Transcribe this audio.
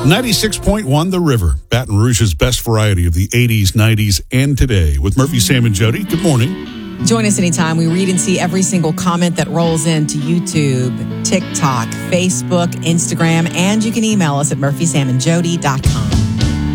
96.1 The River, Baton Rouge's best variety of the 80s, 90s, and today. With Murphy, Sam, and Jody. Good morning. Join us anytime. We read and see every single comment that rolls into YouTube, TikTok, Facebook, Instagram, and you can email us at murphysamandjody.com.